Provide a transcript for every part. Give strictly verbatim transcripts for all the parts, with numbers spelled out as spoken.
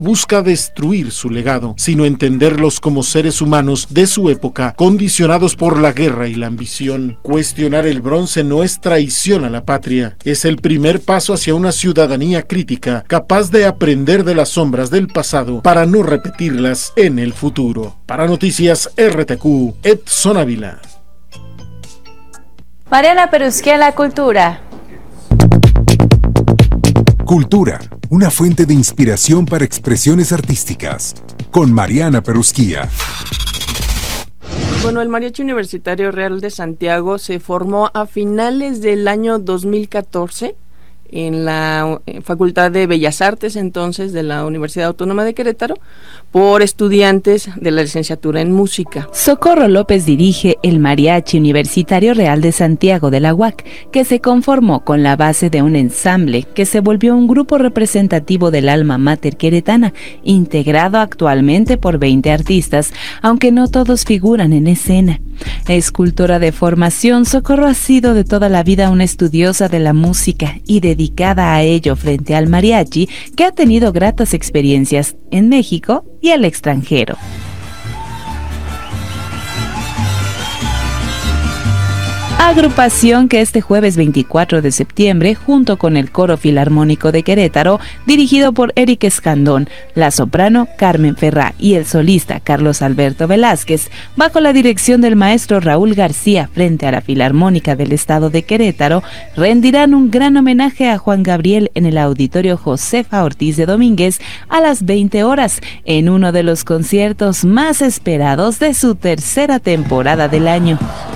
busca destruir su legado, sino entenderlos como seres humanos de su época, condicionados por la guerra y la ambición. Cuestionar el bronce no es traición a la patria, es el primer paso hacia una ciudadanía crítica, capaz de aprender de las sombras del pasado para no repetirlas en el futuro. Para Noticias R T Q, Edson Ávila. Mariana Perusquía, la cultura. Cultura, una fuente de inspiración para expresiones artísticas, con Mariana Perusquía. Bueno, el Mariachi Universitario Real de Santiago se formó a finales del año dos mil catorce en la Facultad de Bellas Artes, entonces, de la Universidad Autónoma de Querétaro, por estudiantes de la licenciatura en música. Socorro López dirige el Mariachi Universitario Real de Santiago de la U A C, que se conformó con la base de un ensamble que se volvió un grupo representativo del alma mater queretana, integrado actualmente por veinte artistas, aunque no todos figuran en escena. Escultora de formación, Socorro ha sido de toda la vida una estudiosa de la música y dedicada a ello frente al mariachi, que ha tenido gratas experiencias en México y el extranjero. Agrupación que este jueves veinticuatro de septiembre, junto con el Coro Filarmónico de Querétaro, dirigido por Eric Escandón, la soprano Carmen Ferrá y el solista Carlos Alberto Velázquez, bajo la dirección del maestro Raúl García, frente a la Filarmónica del Estado de Querétaro, rendirán un gran homenaje a Juan Gabriel en el Auditorio Josefa Ortiz de Domínguez a las veinte horas, en uno de los conciertos más esperados de su tercera temporada del año.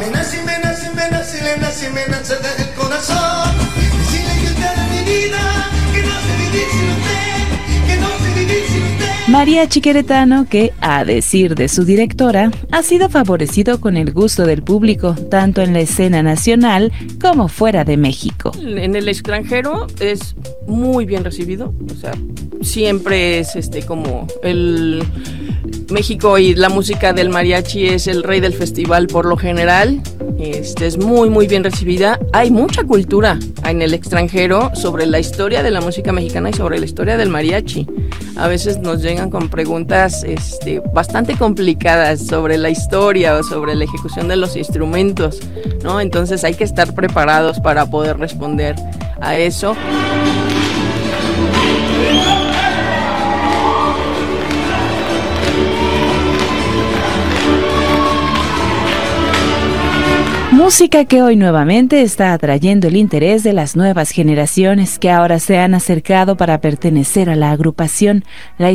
Mariachi queretano que, a decir de su directora, ha sido favorecido con el gusto del público, tanto en la escena nacional como fuera de México. En el extranjero es muy bien recibido, o sea, siempre es este como el México y la música del mariachi es el rey del festival por lo general. Este es muy muy bien recibida. Hay mucha cultura en el extranjero sobre la historia de la música mexicana y sobre la historia del mariachi. A veces nos llegan con preguntas este, bastante complicadas sobre la historia o sobre la ejecución de los instrumentos, ¿no? Entonces hay que estar preparados para poder responder a eso. Música que hoy nuevamente está atrayendo el interés de las nuevas generaciones que ahora se han acercado para pertenecer a la agrupación. La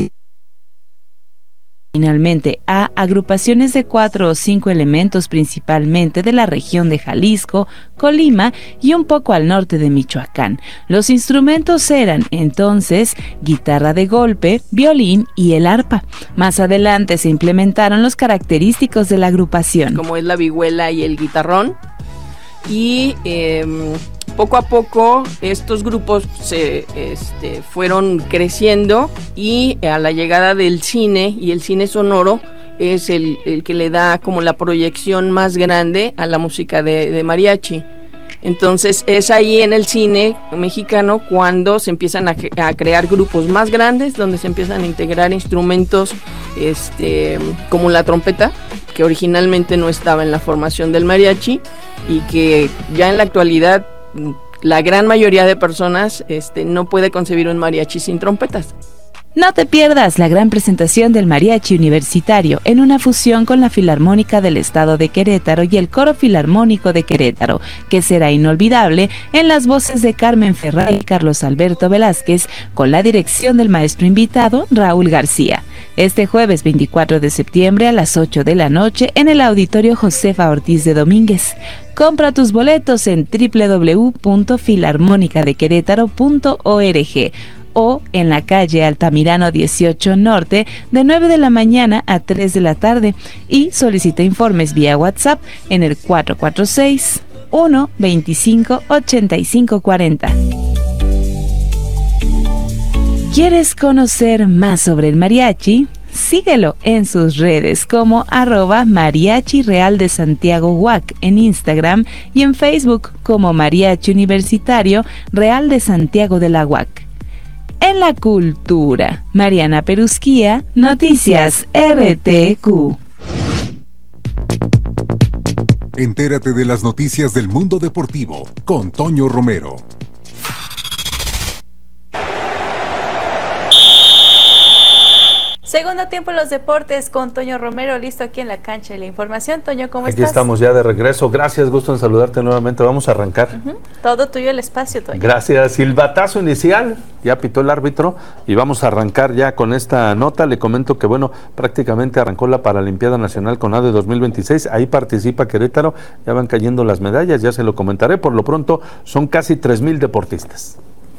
Finalmente, a agrupaciones de cuatro o cinco elementos principalmente de la región de Jalisco, Colima y un poco al norte de Michoacán. Los instrumentos eran entonces guitarra de golpe, violín y el arpa. Más adelante se implementaron los característicos de la agrupación, como es la vihuela y el guitarrón. Y eh, poco a poco estos grupos se este, fueron creciendo y a la llegada del cine y el cine sonoro es el, el que le da como la proyección más grande a la música de, de mariachi. Entonces es ahí en el cine mexicano cuando se empiezan a, a crear grupos más grandes, donde se empiezan a integrar instrumentos este, como la trompeta, que originalmente no estaba en la formación del mariachi y que ya en la actualidad la gran mayoría de personas este, no puede concebir un mariachi sin trompetas. No te pierdas la gran presentación del Mariachi Universitario en una fusión con la Filarmónica del Estado de Querétaro y el Coro Filarmónico de Querétaro, que será inolvidable en las voces de Carmen Ferrá y Carlos Alberto Velázquez, con la dirección del maestro invitado Raúl García. Este jueves veinticuatro de septiembre a las ocho de la noche en el Auditorio Josefa Ortiz de Domínguez. Compra tus boletos en doble u doble u doble u punto filarmónica de querétaro punto org o en la calle Altamirano dieciocho Norte de nueve de la mañana a tres de la tarde y solicita informes vía WhatsApp en el cuatro cuatro seis, uno veinticinco, ochenta y cinco cuarenta. ¿Quieres conocer más sobre el mariachi? Síguelo en sus redes como arroba Mariachi Real de Santiago U A C en Instagram y en Facebook como Mariachi Universitario Real de Santiago de la U A C. en la cultura. Mariana Perusquía, Noticias R T Q. Entérate de las noticias del mundo deportivo con Toño Romero. Segundo tiempo en los deportes con Toño Romero, listo aquí en la cancha de la información. Toño, ¿cómo Aquí estás? Aquí estamos ya de regreso. Gracias, gusto en saludarte nuevamente. Vamos a arrancar. Uh-huh. Todo tuyo el espacio, Toño. Gracias. Silbatazo inicial, ya pitó el árbitro y vamos a arrancar ya con esta nota. Le comento que, bueno, prácticamente arrancó la Paralimpiada Nacional con A D dos mil veintiséis. Ahí participa Querétaro. Ya van cayendo las medallas, ya se lo comentaré. Por lo pronto, son casi tres mil deportistas.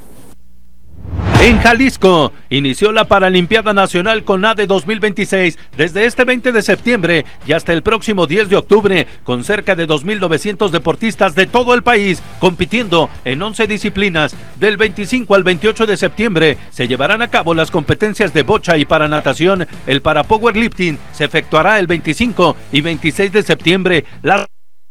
En Jalisco, inició la Paralimpiada Nacional con A D dos mil veintiséis desde este veinte de septiembre y hasta el próximo diez de octubre, con cerca de dos mil novecientos deportistas de todo el país compitiendo en once disciplinas. Del veinticinco al veintiocho de septiembre se llevarán a cabo las competencias de bocha y para natación. El para powerlifting se efectuará el veinticinco y veintiséis de septiembre. Las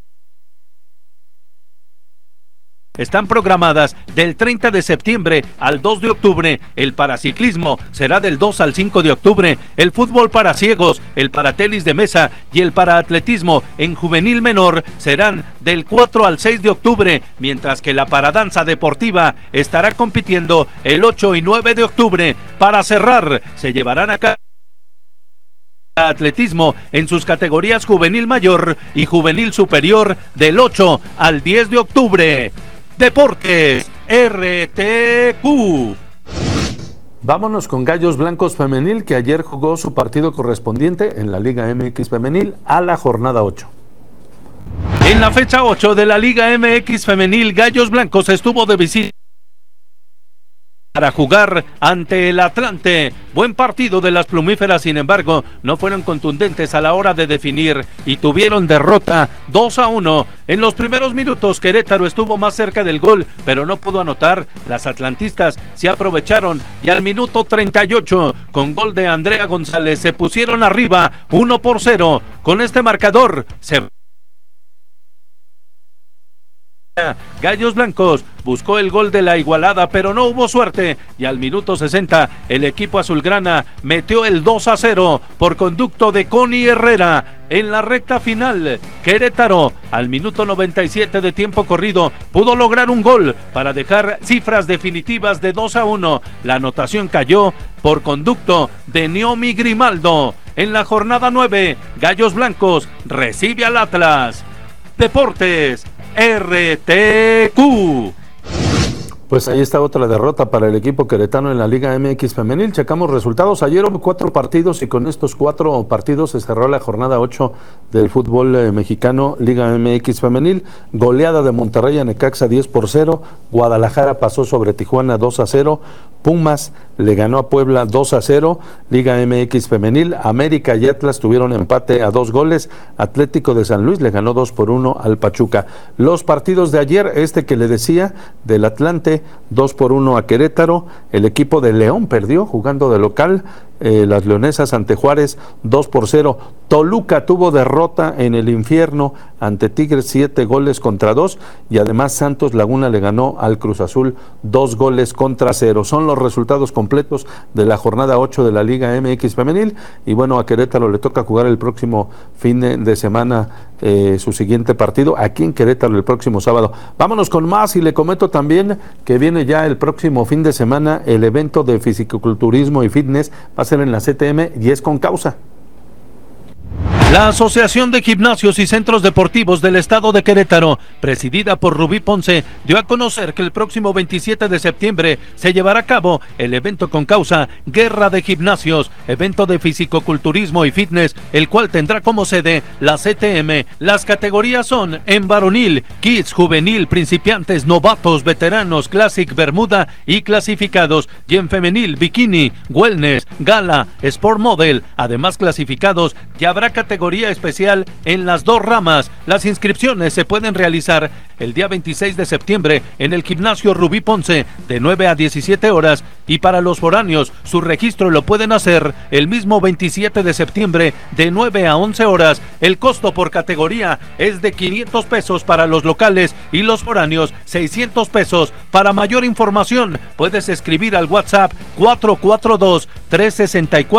están programadas del treinta de septiembre al dos de octubre. El paraciclismo será del dos al cinco de octubre. El fútbol para ciegos, el paratenis de mesa y el paraatletismo en juvenil menor serán del cuatro al seis de octubre, mientras que la paradanza deportiva estará compitiendo el ocho y nueve de octubre. Para cerrar, se llevarán a cabo atletismo en sus categorías juvenil mayor y juvenil superior del ocho al diez de octubre. Deportes R T Q. Vámonos con Gallos Blancos Femenil, que ayer jugó su partido correspondiente en la Liga M X Femenil a la jornada ocho. En la fecha ocho de la Liga M X Femenil, Gallos Blancos estuvo de visita para jugar ante el Atlante. Buen partido de las plumíferas, sin embargo, no fueron contundentes a la hora de definir y tuvieron derrota dos a uno. En los primeros minutos, Querétaro estuvo más cerca del gol, pero no pudo anotar. Las atlantistas se aprovecharon y al minuto treinta y ocho, con gol de Andrea González, se pusieron arriba uno por cero. Con este marcador, se Gallos Blancos buscó el gol de la igualada, pero no hubo suerte, y al minuto sesenta el equipo azulgrana metió el dos a cero por conducto de Connie Herrera. En la recta final, Querétaro al minuto noventa y siete de tiempo corrido pudo lograr un gol para dejar cifras definitivas de dos a uno. La anotación cayó por conducto de Naomi Grimaldo. En la jornada nueve, Gallos Blancos recibe al Atlas. Deportes R T Q. Pues ahí está otra derrota para el equipo queretano en la Liga M X Femenil. Checamos resultados. Ayer hubo cuatro partidos y con estos cuatro partidos se cerró la jornada ocho del fútbol eh, mexicano, Liga M X Femenil. Goleada de Monterrey a Necaxa diez por cero. Guadalajara pasó sobre Tijuana dos a cero. Pumas le ganó a Puebla dos a cero. Liga M X Femenil. América y Atlas tuvieron empate a dos goles. Atlético de San Luis le ganó dos por uno al Pachuca. Los partidos de ayer, este que le decía, del Atlante, dos por uno a Querétaro. El equipo de León perdió jugando de local. Eh, las leonesas ante Juárez dos por cero. Toluca tuvo derrota en el infierno ante Tigres, siete goles contra dos, y además Santos Laguna le ganó al Cruz Azul dos goles contra cero. Son los resultados completos de la jornada ocho de la Liga M X Femenil, y bueno, a Querétaro le toca jugar el próximo fin de semana eh, su siguiente partido aquí en Querétaro el próximo sábado. Vámonos con más, y le comento también que viene ya el próximo fin de semana el evento de fisicoculturismo y fitness. Va a ser en la C T M y es con causa. La Asociación de Gimnasios y Centros Deportivos del Estado de Querétaro, presidida por Rubí Ponce, dio a conocer que el próximo veintisiete de septiembre se llevará a cabo el evento con causa Guerra de Gimnasios, evento de fisicoculturismo y fitness, el cual tendrá como sede la C T M. Las categorías son en varonil, kids, juvenil, principiantes, novatos, veteranos, classic, bermuda y clasificados, y en femenil, bikini, wellness, gala, sport model. Además, clasificados, ya habrá categorías categoría especial en las dos ramas. Las inscripciones se pueden realizar el día veintiséis de septiembre en el gimnasio Rubí Ponce de nueve a diecisiete horas, y para los foráneos su registro lo pueden hacer el mismo veintisiete de septiembre de nueve a once horas. El costo por categoría es de quinientos pesos para los locales y los foráneos seiscientos pesos. Para mayor información puedes escribir al WhatsApp cuatro cuatro dos, tres seis cuatro